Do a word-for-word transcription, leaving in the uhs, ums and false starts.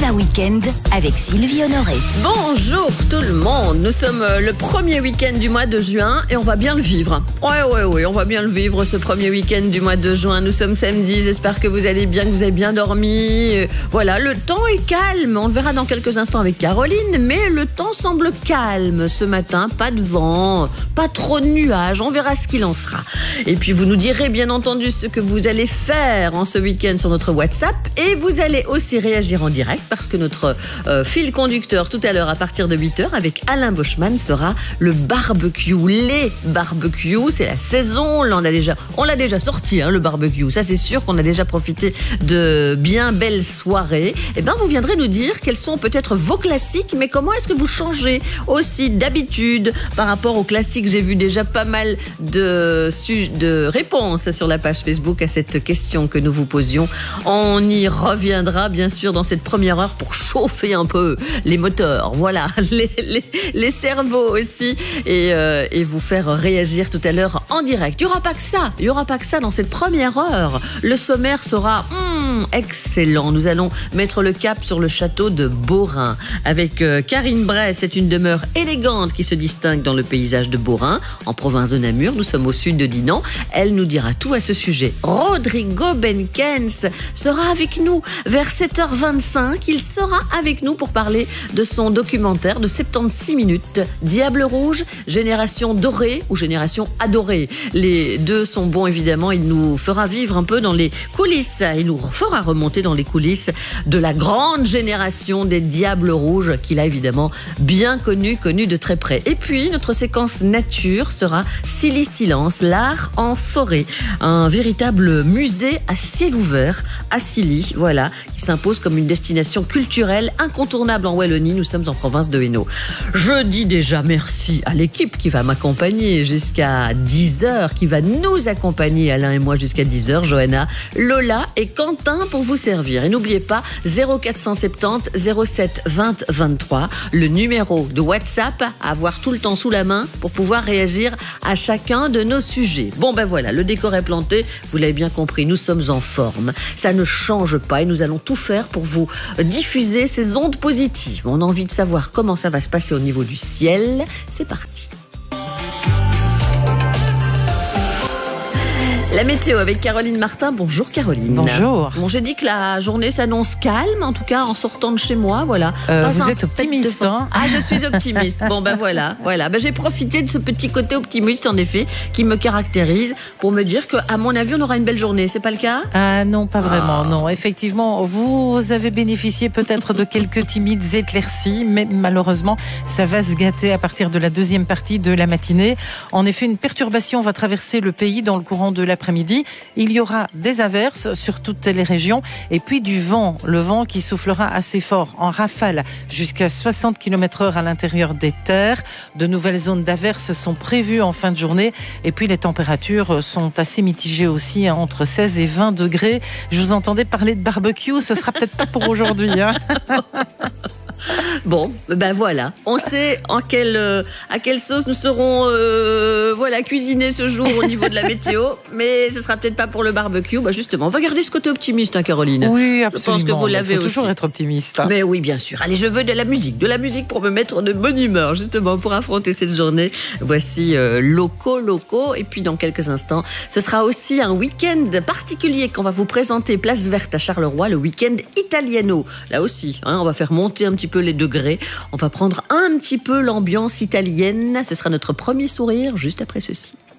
Super Week-end avec Sylvie Honoré. Bonjour tout le monde, nous sommes le premier week-end du mois de juin et on va bien le vivre. Ouais, ouais, ouais, on va bien le vivre ce premier week-end du mois de juin. Nous sommes samedi, j'espère que vous allez bien, que vous avez bien dormi. Voilà, le temps est calme, on le verra dans quelques instants avec Caroline, mais le temps semble calme ce matin, pas de vent, pas trop de nuages, on verra ce qu'il en sera. Et puis vous nous direz bien entendu ce que vous allez faire en ce week-end sur notre WhatsApp et vous allez aussi réagir en direct parce que notre euh, fil conducteur tout à l'heure à partir de huit heures avec Alain Boschman sera le barbecue, les barbecues, c'est la saison, là on a déjà, on l'a déjà sorti hein, le barbecue, ça c'est sûr qu'on a déjà profité de bien belles soirées. Et ben vous viendrez nous dire quels sont peut-être vos classiques, mais comment est-ce que vous changez aussi d'habitude par rapport aux classiques. J'ai vu déjà pas mal de, de réponses sur la page Facebook à cette question que nous vous posions. On y reviendra bien sûr dans cette première heure pour chauffer un peu les moteurs, voilà, les, les, les cerveaux aussi et, euh, et vous faire réagir tout à l'heure en direct. Il n'y aura pas que ça, il n'y aura pas que ça dans cette première heure. Le sommaire sera hum, excellent. Nous allons mettre le cap sur le château de Beaurain avec euh, Karine Bray. C'est une demeure élégante qui se distingue dans le paysage de Beaurain, en province de Namur. Nous sommes au sud de Dinan. Elle nous dira tout à ce sujet. Rodrigo Benkens sera avec nous vers sept heures vingt-cinq. Il sera avec nous pour parler de son documentaire de soixante-seize minutes, Diable Rouge, Génération Dorée ou Génération Adorée. Les deux sont bons évidemment. Il nous fera vivre un peu dans les coulisses. Il nous fera remonter dans les coulisses de la grande génération des Diables Rouges qu'il a évidemment bien connu, connu de très près. Et puis notre séquence nature sera Silly Silence, l'art en forêt. Un véritable musée à ciel ouvert à Silly, voilà, qui s'impose comme une destination culturelle incontournable en Wallonie. Nous sommes en province de Hainaut. Je dis déjà merci à l'équipe qui va m'accompagner jusqu'à dix heures, qui va nous accompagner, Alain et moi, jusqu'à dix heures. Johanna, Lola et Quentin pour vous servir. Et n'oubliez pas, zéro quatre cent soixante-dix zéro sept vingt vingt-trois, le numéro de WhatsApp à avoir tout le temps sous la main pour pouvoir réagir à chacun de nos sujets. Bon ben voilà, le décor est planté, vous l'avez bien compris, nous sommes en forme. Ça ne change pas et nous allons tout faire pour vous diffuser ces ondes positives. On a envie de savoir comment ça va se passer au niveau du ciel. C'est parti. La météo avec Caroline Martin. Bonjour Caroline. Bonjour. Bon, j'ai dit que la journée s'annonce calme, en tout cas en sortant de chez moi, voilà. Euh, Pas vous êtes optimiste, hein? Ah, je suis optimiste. Bon, ben voilà, voilà. Ben, j'ai profité de ce petit côté optimiste, en effet, qui me caractérise pour me dire qu'à mon avis, on aura une belle journée. C'est pas le cas? Ah non, pas vraiment, ah. non. Effectivement, vous avez bénéficié peut-être de quelques timides éclaircies, mais malheureusement, ça va se gâter à partir de la deuxième partie de la matinée. En effet, une perturbation va traverser le pays dans le courant de la après-midi. Il y aura des averses sur toutes les régions et puis du vent. Le vent qui soufflera assez fort en rafale jusqu'à soixante kilomètres heure à l'intérieur des terres. De nouvelles zones d'averses sont prévues en fin de journée et puis les températures sont assez mitigées aussi, hein, entre seize et vingt degrés. Je vous entendais parler de barbecue, ce sera peut-être pas pour aujourd'hui, hein. Bon, ben voilà, on sait en quelle, euh, à quelle sauce nous serons euh, voilà, cuisinés ce jour au niveau de la météo, mais ce sera peut-être pas pour le barbecue. Ben justement, on va garder ce côté optimiste, hein, Caroline. Oui, absolument. Je pense que vous l'avez aussi. Il faut toujours être optimiste, hein. Mais oui, bien sûr. Allez, je veux de la musique, de la musique pour me mettre de bonne humeur, justement, pour affronter cette journée. Voici euh, Loco Loco, et puis dans quelques instants, ce sera aussi un week-end particulier qu'on va vous présenter, Place Verte à Charleroi, le week-end Italiano. Là aussi, hein, on va faire monter un petit peu les degrés. On va prendre un petit peu l'ambiance italienne. Ce sera notre premier sourire juste après ceci.